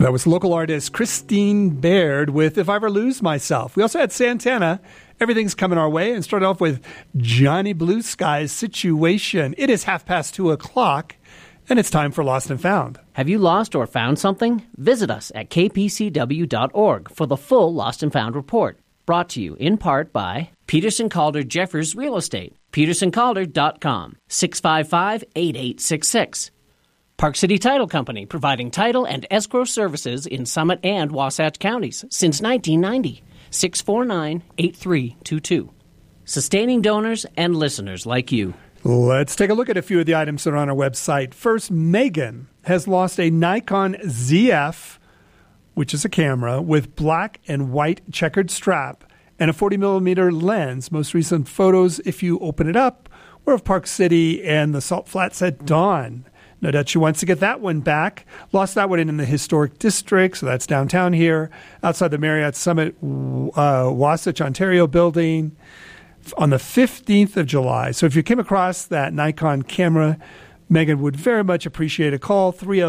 That was local artist Christine Baird with If I Ever Lose Myself. We also had Santana, Everything's Coming Our Way, and started off with Johnny Blue Sky's Situation. It is 2:30, and it's time for Lost and Found. Have you lost or found something? Visit us at kpcw.org for the full Lost and Found report. Brought to you in part by Peterson Calder Jeffers Real Estate, petersоncalder.com, 655-8866. Park City Title Company, providing title and escrow services in Summit and Wasatch counties since 1990, 649-8322. Sustaining donors and listeners like you. Let's take a look at a few of the items that are on our website. First, Megan has lost a Nikon ZF, which is a camera, with black and white checkered strap and a 40-millimeter lens. Most recent photos, if you open it up, were of Park City and the Salt Flats at dawn. No doubt she wants to get that one back. Lost that one in the historic district, so that's downtown here, outside the Marriott Summit Wasatch, Ontario building on the 15th of July. So if you came across that Nikon camera, Megan would very much appreciate a call,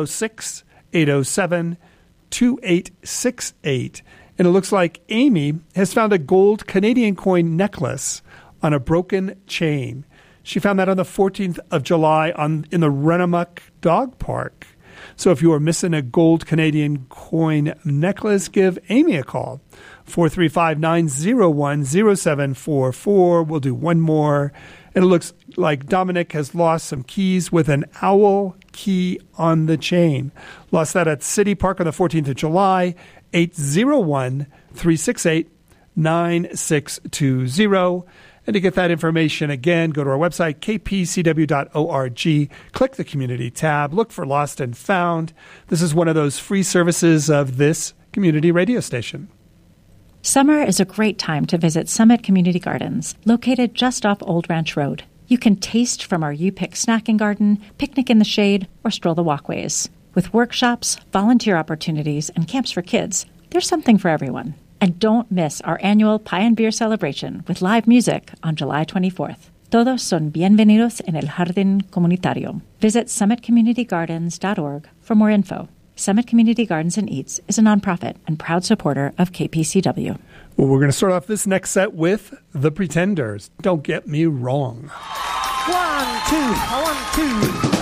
306-807-2868. And it looks like Amy has found a gold Canadian coin necklace on a broken chain. She found that on the 14th of July in the Renamuck Dog Park. So if you are missing a gold Canadian coin necklace, give Amy a call. 435-901-0744. We'll do one more. And it looks like Dominic has lost some keys with an owl key on the chain. Lost that at City Park on the 14th of July, 801-368-9620. And to get that information, again, go to our website, kpcw.org, click the Community tab, look for Lost and Found. This is one of those free services of this community radio station. Summer is a great time to visit Summit Community Gardens, located just off Old Ranch Road. You can taste from our U-Pick snacking garden, picnic in the shade, or stroll the walkways. With workshops, volunteer opportunities, and camps for kids, there's something for everyone. And don't miss our annual Pie and Beer celebration with live music on July 24th. Todos son bienvenidos en el Jardín Comunitario. Visit summitcommunitygardens.org for more info. Summit Community Gardens and Eats is a nonprofit and proud supporter of KPCW. Well, we're going to start off this next set with The Pretenders. Don't get me wrong. 1, 2, 1, 2.